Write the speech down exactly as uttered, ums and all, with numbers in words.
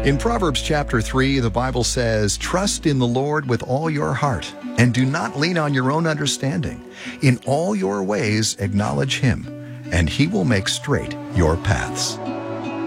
In Proverbs chapter three, the Bible says, "Trust in the Lord with all your heart, and do not lean on your own understanding. In all your ways acknowledge Him, and He will make straight your paths."